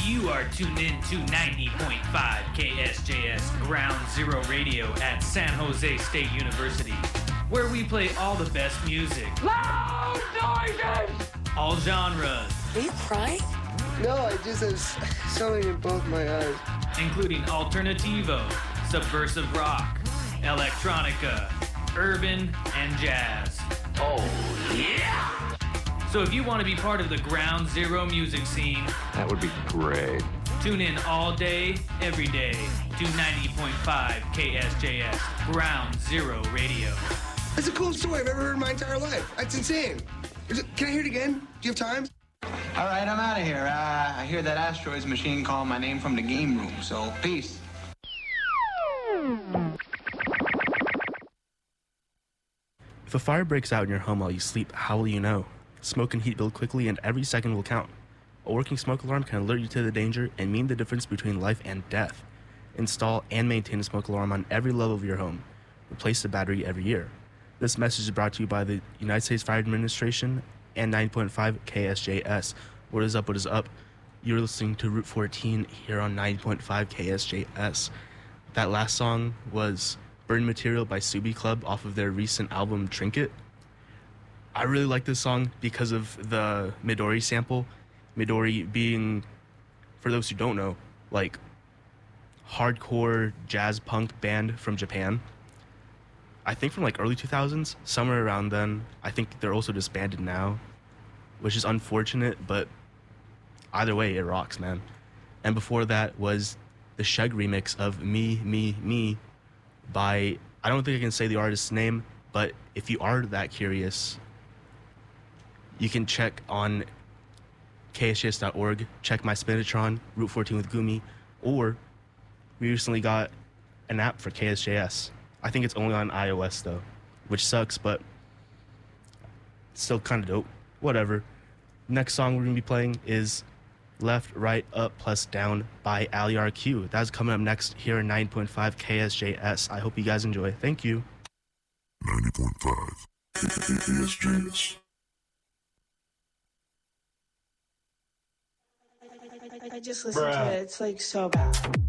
You are tuned in to 90.5 KSJS Ground Zero Radio at San Jose State University, where we play all the best music. Loud noises! All genres. Are you crying? No, I just have something in both my eyes. Including alternativo, subversive rock, electronica, urban, and jazz. Oh, yeah! So if you want to be part of the Ground Zero music scene, that would be great. Tune in all day, every day to 90.5 KSJS Ground Zero Radio. It's the coolest story I've ever heard in my entire life. That's insane. Can I hear it again? Do you have time? All right, I'm out of here. I hear that Asteroids machine calling my name from the game room, so peace. If a fire breaks out in your home while you sleep, how will you know? Smoke and heat build quickly, and every second will count. A working smoke alarm can alert you to the danger and mean the difference between life and death. Install and maintain a smoke alarm on every level of your home. Replace the battery every year. This message is brought to you by the United States Fire Administration and 9.5 KSJS. What is up, what is up? You're listening to Route 14 here on 9.5 KSJS. That last song was Burn Material by Subi Club off of their recent album Trinket. I really like this song because of the Midori sample. Midori being, for those who don't know, like hardcore jazz punk band from Japan. I think from like early 2000s, somewhere around then. I think they're also disbanded now, which is unfortunate, but either way, it rocks, man. And before that was the Shug remix of Me, Me, Me by, I don't think I can say the artist's name, but if you are that curious, you can check on KSJS.org, check my Spinatron, Route 14 with Gumi, or we recently got an app for KSJS. I think it's only on iOS though, which sucks, but still kind of dope. Whatever. Next song we're going to be playing is Left, Right, Up, Plus Down by Ali RQ. That's coming up next here in 9.5 KSJS. I hope you guys enjoy. Thank you. 90.5 KSJS. I just listened to it. It's like so bad.